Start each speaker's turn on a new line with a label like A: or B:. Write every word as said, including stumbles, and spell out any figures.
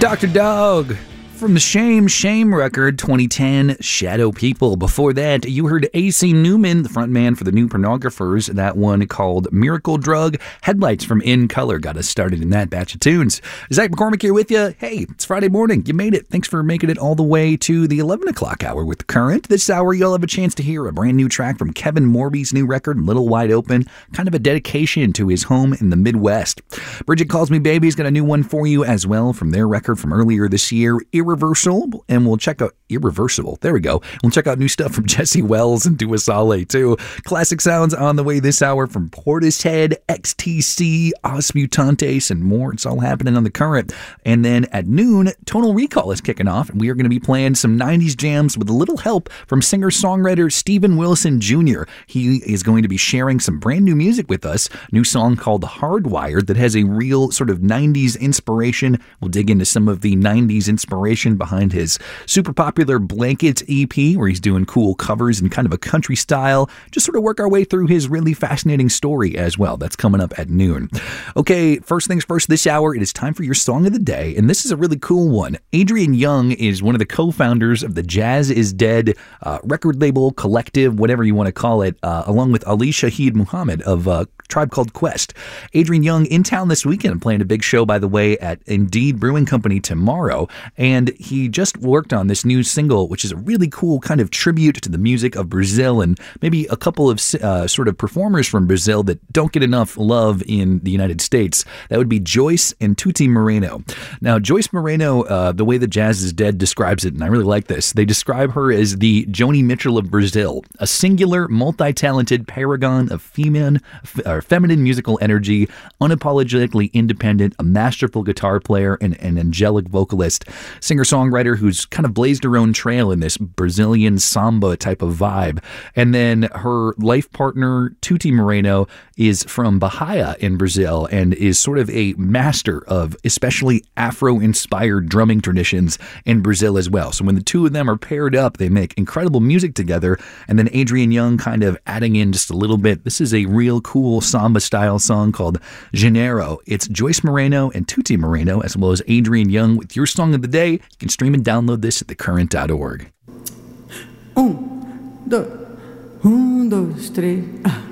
A: Doctor Dog from the Shame Shame record, twenty ten, Shadow People. Before that, you heard A C Newman, the frontman for the New Pornographers. That one called Miracle Drug. Headlights from In Color got us started in that batch of tunes. Zach McCormick here with you. Hey, it's Friday morning. You made it. Thanks for making it all the way to the eleven o'clock hour with The Current. This hour, you'll have a chance to hear a brand new track from Kevin Morby's new record, Little Wide Open. Kind of a dedication to his home in the Midwest. Bridget Calls Me Baby's got a new one for you as well from their record from earlier this year, Irreversible, and we'll check out Irreversible. There we go. We'll check out new stuff from Jesse Wells and Dua Saleh too. Classic sounds on the way this hour from Portishead, X T C, Os Mutantes, and more. It's all happening on The Current. And then at noon, Tonal Recall is kicking off, and we are going to be playing some nineties jams with a little help from singer-songwriter Steven Wilson Junior He is going to be sharing some brand new music with us. New song called Hardwired that has a real sort of nineties inspiration. We'll dig into some of the nineties inspiration behind his super popular Blankets E P, where he's doing cool covers in kind of a country style. Just sort of work our way through his really fascinating story as well. That's coming up at noon. Okay, first things first this hour, it is time for your song of the day, and this is a really cool one. Adrian Young is one of the co-founders of the Jazz is Dead uh, record label, collective, whatever you want to call it, uh, along with Ali Shaheed Muhammad of uh, Tribe Called Quest. Adrian Young in town this weekend, playing a big show, by the way, at Indeed Brewing Company tomorrow, and he just worked on this new single, which is a really cool kind of tribute to the music of Brazil and maybe a couple of uh, sort of performers from Brazil that don't get enough love in the United States. That would be Joyce and Tutti Moreno. Now, Joyce Moreno, uh, the way the Jazz is Dead describes it, and I really like this, they describe her as the Joni Mitchell of Brazil, a singular, multi-talented paragon of female, uh, feminine musical energy, unapologetically independent, a masterful guitar player, and an angelic vocalist. Singer-songwriter who's kind of blazed her own trail in this Brazilian samba type of vibe. And then her life partner, Tutti Moreno, is from Bahia in Brazil and is sort of a master of especially Afro-inspired drumming traditions in Brazil as well. So when the two of them are paired up, they make incredible music together. And then Adrian Young kind of adding in just a little bit. This is a real cool samba-style song called Janeiro. It's Joyce Moreno and Tutti Moreno, as well as Adrian Young with your song of the day. You can stream and download this at the current dot org.
B: Um, dois, um, dois, três. Ah.